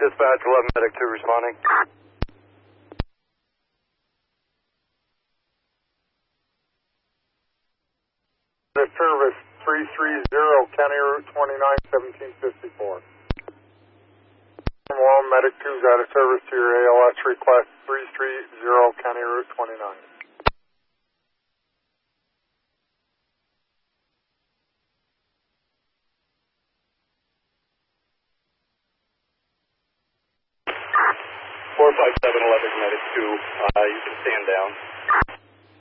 Dispatch 11 Medic 2 responding. The service 330 County Route 29 1754. One Medic 2's out of service to your ALS request 330 County Route 29. 457 11 Medic 2, you can stand down.